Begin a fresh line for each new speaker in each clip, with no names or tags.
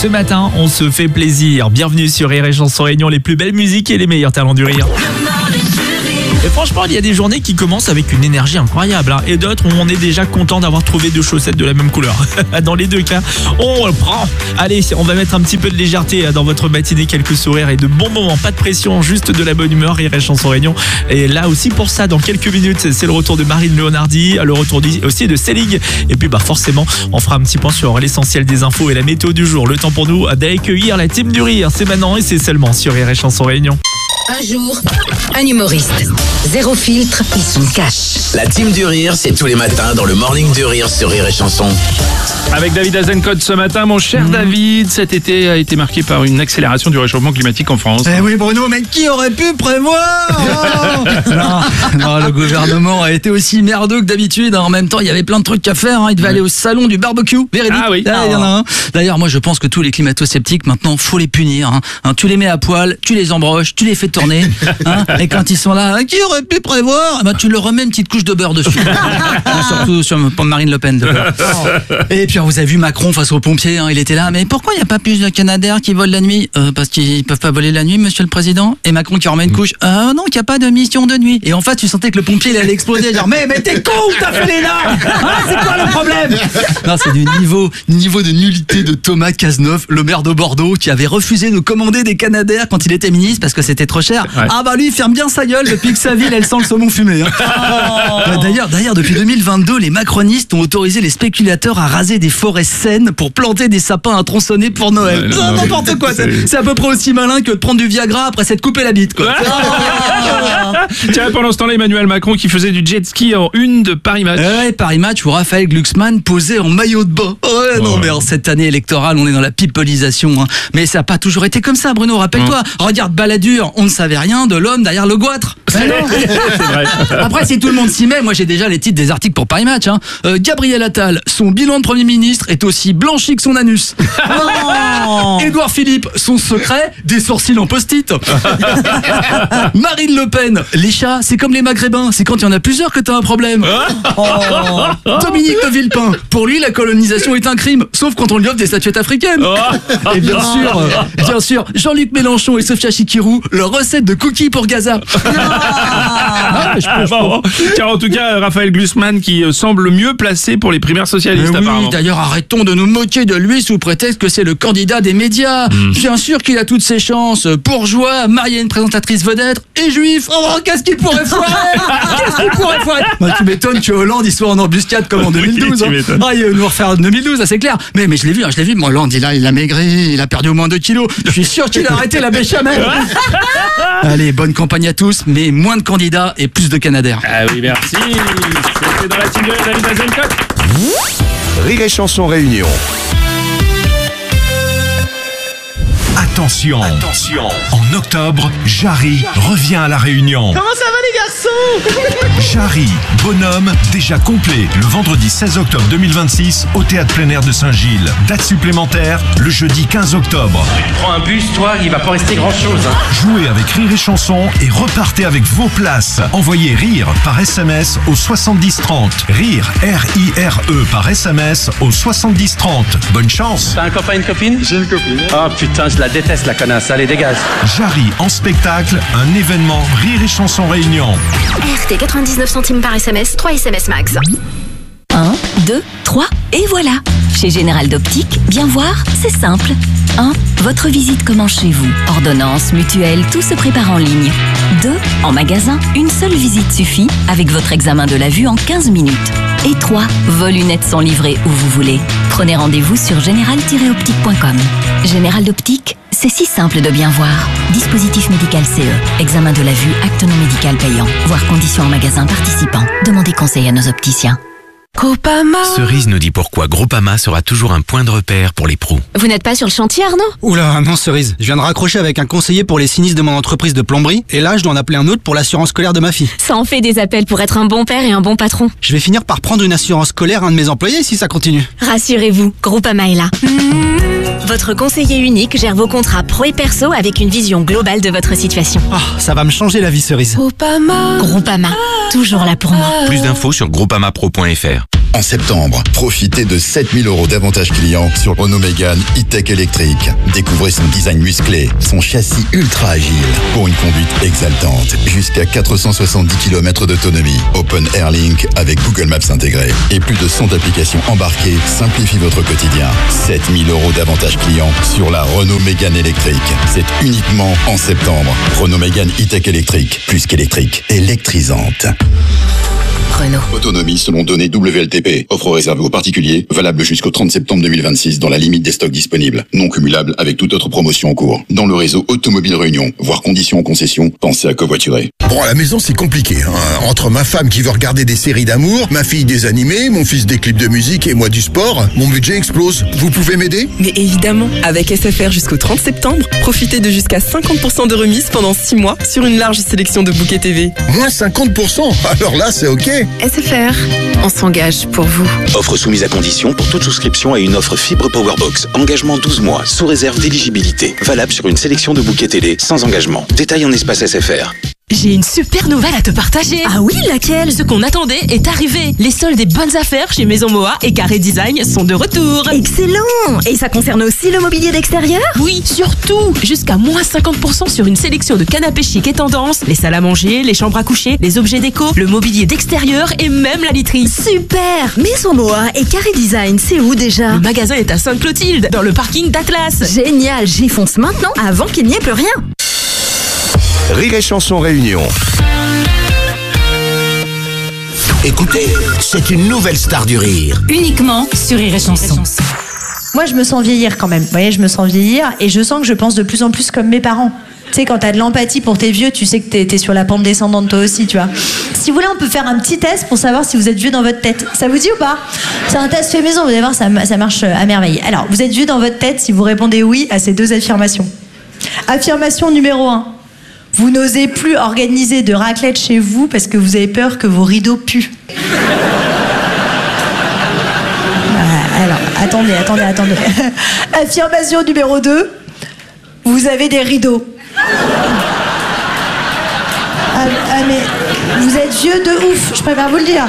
Ce matin, on se fait plaisir. Bienvenue sur Rire et Chanson Réunion, les plus belles musiques et les meilleurs talents du rire. Et franchement, il y a des journées qui commencent avec une énergie incroyable, et d'autres où on est déjà content d'avoir trouvé deux chaussettes de la même couleur. Dans les deux cas, on le prend. Allez, on va mettre un petit peu de légèreté dans votre matinée, quelques sourires et de bons moments, pas de pression, juste de la bonne humeur. Rire et Chanson Réunion. Et là aussi pour ça, dans quelques minutes, c'est le retour de Marine Leonardi, le retour aussi de Célig. Et puis forcément, on fera un petit point sur l'essentiel des infos et la météo du jour. Le temps pour nous d'accueillir la team du rire. C'est maintenant et c'est seulement sur Rire et Chanson Réunion.
Un jour, un humoriste. Zéro filtre, il se cache.
La team du rire, c'est tous les matins dans le Morning du rire sur Rire et Chanson.
Avec David Azencott ce matin, mon cher David, cet été a été marqué par une accélération du réchauffement climatique en France.
Eh oui Bruno, mais qui aurait pu prévoir? non, le gouvernement a été aussi merdeux que d'habitude. En même temps, il y avait plein de trucs à faire. Il devait aller au salon du barbecue. Véridique.
Ah oui.
Il y en a un. D'ailleurs, moi je pense que tous les climato-sceptiques, maintenant, faut les punir. Tu les mets à poil, tu les embroches, tu les fais tourner. Et quand ils sont là, qui aurait pu prévoir? Tu leur remets une petite couche de beurre dessus. Surtout pour Marine Le Pen. Et puis vous avez vu Macron face aux pompiers, il était là, mais pourquoi il n'y a pas plus de Canadair qui volent la nuit? Parce qu'ils peuvent pas voler la nuit, monsieur le président. Et Macron qui remet une couche, non, qu'il n'y a pas de mission de nuit. Et en fait, tu sentais que le pompier il allait exploser, genre, mais t'es con ou t'as fait les là? C'est quoi le problème? Non, c'est du niveau de nullité de Thomas Cazeneuve, le maire de Bordeaux, qui avait refusé de commander des Canadair quand il était ministre parce que c'était trop cher. Ouais. Lui, il ferme bien sa gueule depuis que sa ville, elle sent le saumon fumé. D'ailleurs, depuis 2022, les macronistes ont autorisé les spéculateurs à raser des forêts saines pour planter des sapins à tronçonner pour Noël. N'importe quoi, c'est à peu près aussi malin que de prendre du Viagra après s'être coupé la bite, quoi.
Tiens, pendant ce temps-là, Emmanuel Macron qui faisait du jet ski en une de Paris Match.
Paris Match où Raphaël Glucksmann posait en maillot de bain. Non, mais en cette année électorale, on est dans la pipolisation. Mais ça n'a pas toujours été comme ça, Bruno, rappelle-toi. Regarde Balladur, on ne savait rien de l'homme derrière le goitre.
C'est vrai.
Après, si tout le monde s'y met, moi j'ai déjà les titres des articles pour Paris Match. Gabriel Attal, son bilan de Premier ministre est aussi blanchi que son anus. Édouard Philippe, son secret, des sourcils en post-it. Marine Le Pen, les chats, c'est comme les maghrébins, c'est quand il y en a plusieurs que t'as un problème. Dominique de Villepin, pour lui la colonisation est un crime, sauf quand on lui offre des statuettes africaines. Et bien sûr, Jean-Luc Mélenchon et Sofia Chikirou, leur recette de cookies pour Gaza.
Car en tout cas, Raphaël Glucksmann qui semble mieux placé pour les primaires socialistes, apparemment.
D'ailleurs, arrêtons de nous moquer de lui sous prétexte que c'est le candidat des médias. Bien sûr qu'il a toutes ses chances. Bourgeois, marié à une présentatrice vedette et juif. Qu'est-ce qu'il pourrait foirer? Tu m'étonnes que Hollande il soit en embuscade comme en 2012. Il va nous refaire en 2012, c'est clair. Mais je l'ai vu. Moi, Hollande, il a maigri, il a perdu au moins 2 kilos. Je suis sûr qu'il a arrêté la béchamel. Allez, bonne campagne à tous, mais moins de candidats et plus de Canadair.
Ah oui, merci. C'était dans la team de David Azencott.
Rire et Chanson Réunion. Attention. En octobre, Jarry revient à La Réunion.
Comment ça va les garçons?
Jarry, bonhomme, déjà complet, le vendredi 16 octobre 2026 au Théâtre plein air de Saint-Gilles. Date supplémentaire, le jeudi 15 octobre.
Tu prends un bus, toi, il va pas rester grand-chose.
Jouez avec Rire et Chanson et repartez avec vos places. Envoyez RIRE par SMS au 7030. RIRE, R-I-R-E par SMS au 7030. Bonne chance.
T'as un copain, une copine? J'ai une copine. Oh putain, je la déteste la connasse, allez dégage.
Jarry en spectacle, un événement Rire et Chanson Réunion.
RT 99 centimes par SMS, 3 SMS max.
1, 2, 3, et voilà. Chez Général d'Optique, bien voir, c'est simple. 1. Votre visite commence chez vous. Ordonnance, mutuelle, tout se prépare en ligne. 2. En magasin, une seule visite suffit avec votre examen de la vue en 15 minutes. Et 3. Vos lunettes sont livrées où vous voulez. Prenez rendez-vous sur général-optique.com. Général d'Optique, c'est si simple de bien voir. Dispositif médical CE. Examen de la vue, acte non médical payant. Voir conditions en magasin participant. Demandez conseil à nos opticiens.
Groupama.
Cerise nous dit pourquoi Groupama sera toujours un point de repère pour les pros.
Vous n'êtes pas sur le chantier, Arnaud?
Oula, non Cerise. Je viens de raccrocher avec un conseiller pour les sinistres de mon entreprise de plomberie et là, je dois en appeler un autre pour l'assurance scolaire de ma fille.
Ça en fait des appels pour être un bon père et un bon patron.
Je vais finir par prendre une assurance scolaire à un de mes employés si ça continue.
Rassurez-vous, Groupama est là. Votre conseiller unique gère vos contrats pro et perso avec une vision globale de votre situation.
Ça va me changer la vie, Cerise.
Groupama, toujours là pour moi.
Plus d'infos sur groupamapro.fr.
En septembre, profitez de 7000 € d'avantages clients sur Renault Mégane E-Tech électrique. Découvrez son design musclé, son châssis ultra agile pour une conduite exaltante. Jusqu'à 470 km d'autonomie. Open Air Link avec Google Maps intégré. Et plus de 100 applications embarquées simplifient votre quotidien. 7000 € d'avantages clients sur la Renault Mégane électrique. C'est uniquement en septembre. Renault Mégane E-Tech électrique. Plus qu'électrique, électrisante.
Renault.
Autonomie selon données WLTP. Offre réservée aux particuliers, valable jusqu'au 30 septembre 2026 dans la limite des stocks disponibles. Non cumulable avec toute autre promotion en cours. Dans le réseau Automobile Réunion, voire conditions en concession, pensez à covoiturer.
Bon, à la maison, c'est compliqué. Entre ma femme qui veut regarder des séries d'amour, ma fille des animés, mon fils des clips de musique et moi du sport, mon budget explose. Vous pouvez m'aider ?
Mais évidemment, avec SFR jusqu'au 30 septembre, profitez de jusqu'à 50% de remise pendant 6 mois sur une large sélection de bouquets TV.
Moins 50%? Alors là, c'est ok.
SFR, on s'engage pour vous.
Offre soumise à condition pour toute souscription à une offre fibre Powerbox. Engagement 12 mois, sous réserve d'éligibilité. Valable sur une sélection de bouquets télé, sans engagement. Détail en espace SFR.
J'ai une super nouvelle à te partager.
Ah oui, laquelle?
Ce qu'on attendait est arrivé. Les soldes des bonnes affaires chez Maison Moa et Carré Design sont de retour.
Excellent! Et ça concerne aussi le mobilier d'extérieur?
Oui, surtout. Jusqu'à moins 50% sur une sélection de canapés chic et tendance, les salles à manger, les chambres à coucher, les objets déco, le mobilier d'extérieur et même la literie.
Super! Maison Moa et Carré Design, c'est où déjà?
Le magasin est à Sainte-Clotilde, dans le parking d'Atlas.
Génial, j'y fonce maintenant avant qu'il n'y ait plus rien.
Rire et Chanson Réunion.
Écoutez, c'est une nouvelle star du rire.
Uniquement sur Rire et Chanson.
Moi, je me sens vieillir quand même. Vous voyez, je me sens vieillir et je sens que je pense de plus en plus comme mes parents. Tu sais, quand t'as de l'empathie pour tes vieux, tu sais que t'es sur la pente descendante toi aussi, tu vois. Si vous voulez, on peut faire un petit test pour savoir si vous êtes vieux dans votre tête. Ça vous dit ou pas? C'est un test fait maison, vous allez voir, ça marche à merveille. Alors, vous êtes vieux dans votre tête si vous répondez oui à ces deux affirmations. Affirmation numéro 1. Vous n'osez plus organiser de raclette chez vous parce que vous avez peur que vos rideaux puent. Alors, attendez. Affirmation numéro 2. Vous avez des rideaux. Mais vous êtes vieux de ouf, je préfère vous le dire.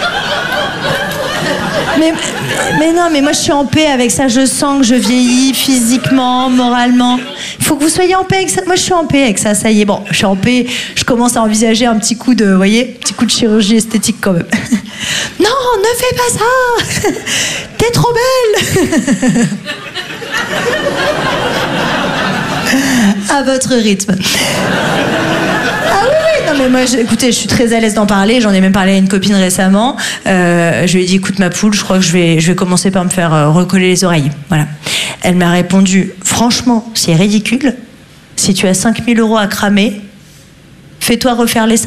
Mais non, mais moi je suis en paix avec ça, je sens que je vieillis physiquement, moralement. Il faut que vous soyez en paix avec ça. Moi je suis en paix avec ça, ça y est. Bon, je suis en paix, je commence à envisager un petit coup de, vous voyez, petit coup de chirurgie esthétique quand même. Non, ne fais pas ça. T'es trop belle. À votre rythme. Ah oui, non mais moi, écoutez, je suis très à l'aise d'en parler. J'en ai même parlé à une copine récemment. Je lui ai dit, écoute ma poule, je crois que je vais commencer par me faire recoller les oreilles. Voilà. Elle m'a répondu, franchement, c'est ridicule. Si tu as 5000 € à cramer, fais-toi refaire les seins.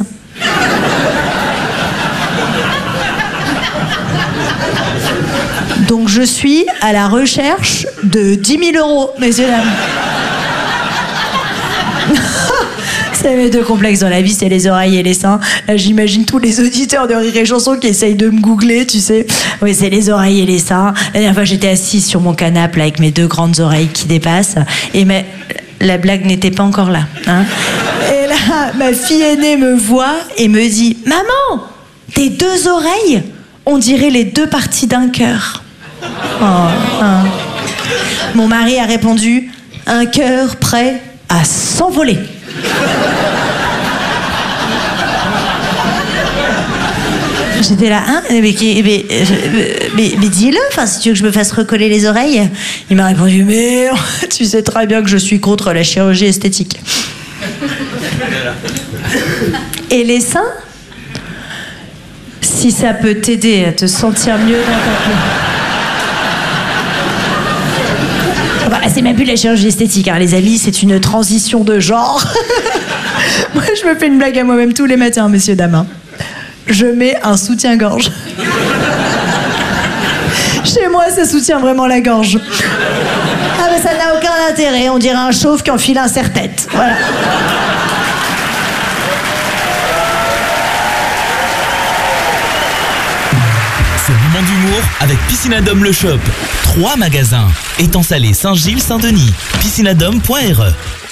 Donc je suis à la recherche de 10 000 €, messieurs dames. C'est mes deux complexes dans la vie, c'est les oreilles et les seins. Là, j'imagine tous les auditeurs de Rire et Chanson qui essayent de me googler, tu sais. Oui, c'est les oreilles et les seins. La dernière fois, j'étais assise sur mon canapé là, avec mes deux grandes oreilles qui dépassent. Et la blague n'était pas encore là. Hein. Et là, ma fille aînée me voit et me dit « Maman, tes deux oreilles, on dirait les deux parties d'un cœur. » Mon mari a répondu « Un cœur prêt à s'envoler. » J'étais là, hein, mais dis-le, enfin, si tu veux que je me fasse recoller les oreilles. Il m'a répondu, mais tu sais très bien que je suis contre la chirurgie esthétique. Et les seins, si ça peut t'aider à te sentir mieux dans ta peau. Bah, c'est même plus la chirurgie esthétique, hein, les amis, c'est une transition de genre. Moi, je me fais une blague à moi-même tous les matins, messieurs, dames. Hein. Je mets un soutien-gorge. Chez moi, ça soutient vraiment la gorge. Ah, mais ça n'a aucun intérêt, on dirait un chauve qui enfile un serre-tête. Voilà.
Ce moment d'humour avec Piscinadome Le Shop. 3 magasins. Étang Salé, Saint-Gilles, Saint-Denis. Piscinadome.re